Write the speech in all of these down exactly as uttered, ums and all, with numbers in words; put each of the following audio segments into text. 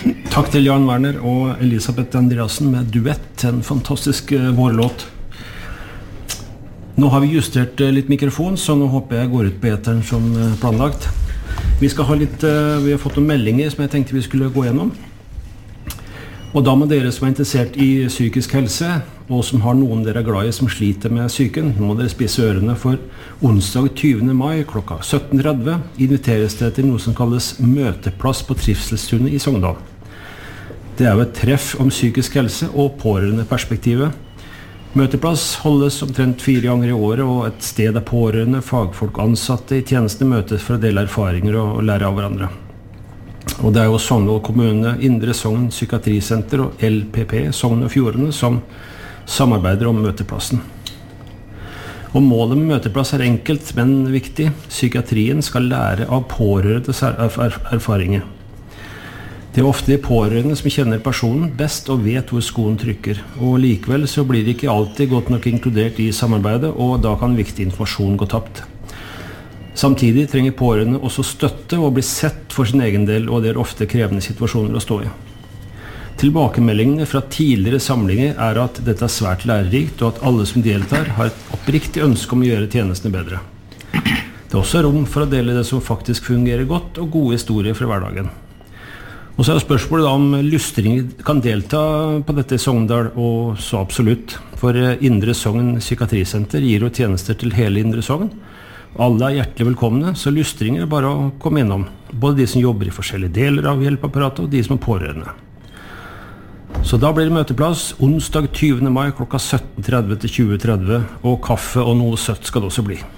Takk til Jan Werner og Elisabeth Andreasen med duett, en fantastisk vårlåt. Nå har vi justert litt mikrofon, så nå håper jeg går ut på eteren som planlagt. Vi skal ha litt, vi har fått noen meldinger som jeg tenkte vi skulle gå gjennom. Og da med dere som er interessert i psykisk helse, og som har noen dere er glad i som sliter med psyken, nå må dere spisse ørene, for onsdag tyvende mai klokka sytten tretti inviteres det til noe som kalles møteplass på Trivselstunet i Sogndal. Det er jo et treff om psykisk helse og pårørende perspektivet. Møteplass holdes omtrent fire ganger i året, og et sted der pårørende, fagfolk og ansatte i tjenestene møtes for å dele erfaringer og lære av hverandre. Og det er jo Sogndal kommune, Indre Sogn Psykiatrisenter og L P P, Sogn og Fjordane, som samarbeider om møteplassen. Og målet med møteplass er enkelt, men viktig. Psykiatrien skal lære av pårørendes erfaringer. Det er ofte de pårørende som kjenner personen best og vet hvor skoen trykker. Og likevel så blir det ikke alltid godt nok inkludert i samarbeidet, og da kan viktig informasjon gå tapt. Samtidig trenger pårørende også støtte og bli sett for sin egen del, og det er ofte krevende situasjoner å stå i. Tilbakemeldingene fra tidligere samlinger er at dette er svært lærerikt, og at alle som deltar har et oppriktig ønske om å gjøre tjenestene bedre. Det er også rom for å dele det som faktisk fungerer godt, og gode historier fra hverdagen. Og så er spørsmålet da om lystringer kan delta på dette i Sogndal, og så absolutt. For Indre Sogn Psykiatrisenter gir jo tjenester til hele Indre Sogn. Alle er hjertelig velkomne, så lystringer er bare å komme innom. Både de som jobber i forskjellige deler av hjelpeapparatet, og de som er pårørende. Så da blir det møteplass onsdag tyvende mai klokka sytten tretti til tjue tretti, og kaffe og noe søtt skal det også bli.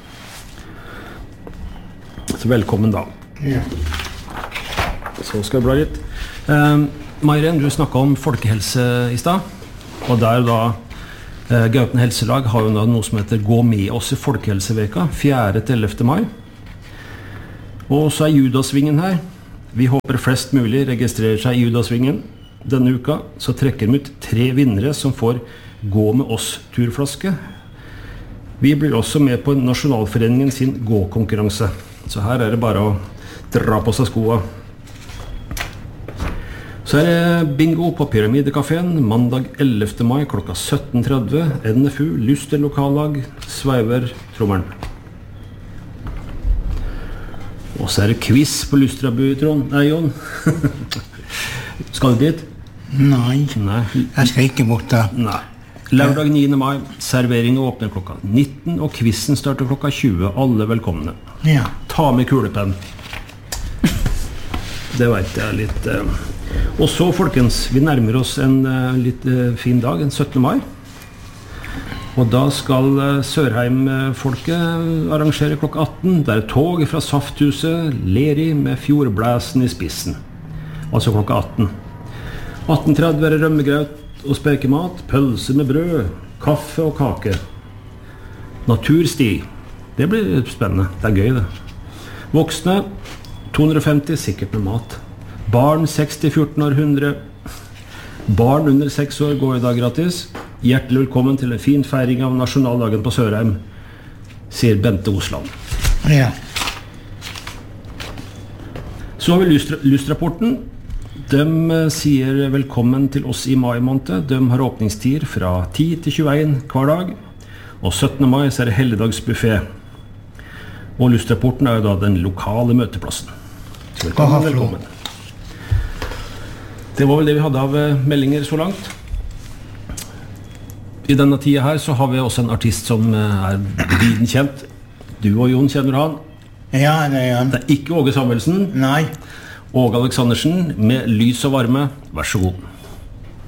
Så velkommen da. Ja. Så skal det bli litt. Eh, Mairen, du snakket om folkehelse i sted, og der da eh, Gauten Helselag har jo da noe som heter Gå med oss i Folkehelseveka, fjerde til ellevte mai. Og så er Judasvingen her. Vi håper flest mulig registrerer seg i Judasvingen. Denne uka så trekker vi ut tre vinnere som får Gå med oss turflaske. Vi blir også med på Nasjonalforeningen sin gå-konkurranse. Så her er det bare å dra på seg skoa. Så er det bingo på Pyramidekaféen mandag ellevte mai klokka sytten tretti. N F U, Luster lokallag, sveiver trommeren. Og så er det quiz på Lustrabu, Trond. Nei, Jon. Skal du dit? Nei, Nei. jeg skal ikke bort da. Nei. Lørdag niende mai, serveringen åpner klokka nitten, og quizen starter klokka tjue. Alle velkomne. Ja. Ta med kulepenn. Det vet jeg litt. Eh. Og så, folkens, vi nærmer oss en uh, litt uh, fin dag, en syttende mai. Og da skal uh, Sørheim-folket arrangere klokka atten. Det er tog fra Safthuset, Leri med Fjordblæsen i spissen. Altså klokka atten. atten tretti er det rømmegraut og spekemat, pølse med brød, kaffe og kake. Natursti. Det blir spennende. Det er gøy, det. Voksne, to hundre og femti, sikkert med mat. Barn seks til fjorten år, hundre. Barn under seks år går i dag gratis. Hjertelig velkommen til en fin feiring av nasjonaldagen på Sørheim, sier Bente Osland. Ja. Så har vi Lustra, Lustrapporten. De sier velkommen til oss i mai måned. De har åpningstider fra ti til tjueen hver dag. Og syttende mai så er det helligdagsbuffet. Og Lustrapporten er jo da den lokale møteplassen. Så velkommen, velkommen. Det var vel det vi hadde av meldinger så langt. I denne tida her så har vi også en artist som er viden kjent. Du og Jon kjenner han. Ja, det er han. Det er ikke Åge Samuelsen. Nei. Åge Aleksandersen med Lys og varme. Vær så god.